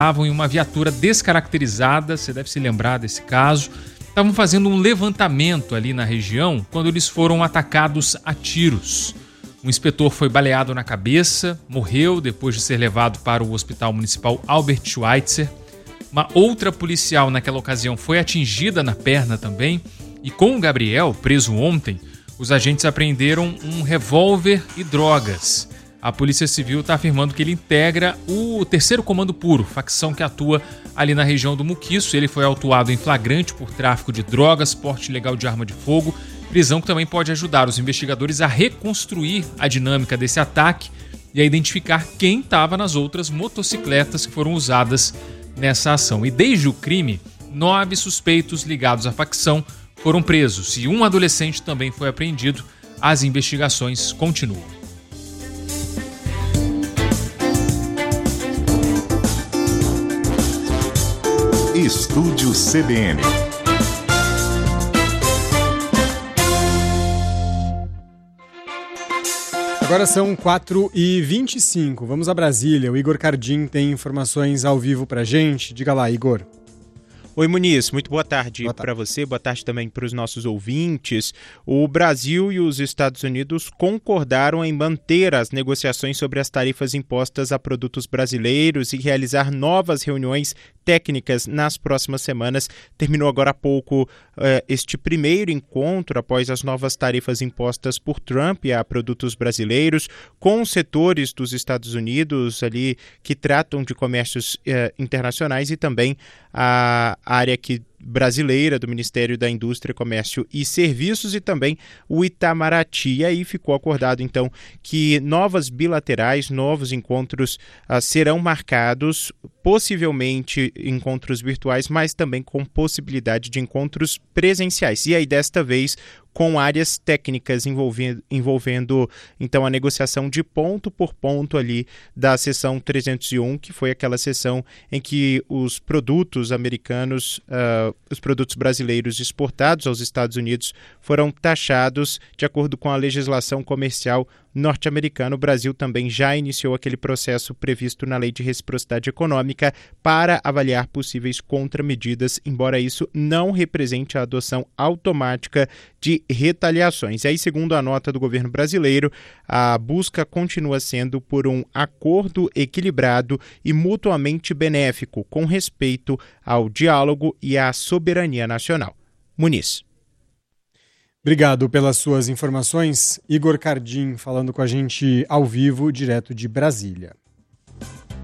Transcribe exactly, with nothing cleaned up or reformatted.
estavam em uma viatura descaracterizada, você deve se lembrar desse caso, estavam fazendo um levantamento ali na região quando eles foram atacados a tiros. Um inspetor foi baleado na cabeça, morreu depois de ser levado para o Hospital Municipal Albert Schweitzer. Uma outra policial naquela ocasião foi atingida na perna também. E com o Gabriel, preso ontem, os agentes apreenderam um revólver e drogas. A Polícia Civil está afirmando que ele integra o terceiro Comando Puro, facção que atua ali na região do Muquiço. Ele foi autuado em flagrante por tráfico de drogas, porte ilegal de arma de fogo, prisão que também pode ajudar os investigadores a reconstruir a dinâmica desse ataque e a identificar quem estava nas outras motocicletas que foram usadas nessa ação. E desde o crime, nove suspeitos ligados à facção foram presos e um adolescente também foi apreendido. As investigações continuam. Estúdio C B N. Agora são quatro e vinte e cinco. Vamos a Brasília. O Igor Cardim tem informações ao vivo pra gente. Diga lá, Igor. Oi, Muniz, muito boa tarde para você, boa tarde também para os nossos ouvintes. O Brasil e os Estados Unidos concordaram em manter as negociações sobre as tarifas impostas a produtos brasileiros e realizar novas reuniões técnicas nas próximas semanas. Terminou agora há pouco uh, este primeiro encontro após as novas tarifas impostas por Trump a produtos brasileiros, com os setores dos Estados Unidos ali que tratam de comércios uh, internacionais e também a área que brasileira do Ministério da Indústria, Comércio e Serviços e também o Itamaraty. E aí ficou acordado, então, que novas bilaterais, novos encontros uh, serão marcados, possivelmente encontros virtuais, mas também com possibilidade de encontros presenciais. E aí, desta vez, com áreas técnicas envolvendo, envolvendo então, a negociação de ponto por ponto ali da seção trezentos e um, que foi aquela seção em que os produtos americanos, uh, os produtos brasileiros exportados aos Estados Unidos foram taxados de acordo com a legislação comercial norte-americana. O Brasil também já iniciou aquele processo previsto na Lei de Reciprocidade Econômica para avaliar possíveis contramedidas, embora isso não represente a adoção automática de retaliações. E aí, segundo a nota do governo brasileiro, a busca continua sendo por um acordo equilibrado e mutuamente benéfico com respeito ao diálogo e à soberania nacional. Muniz. Obrigado pelas suas informações. Igor Cardim falando com a gente ao vivo, direto de Brasília.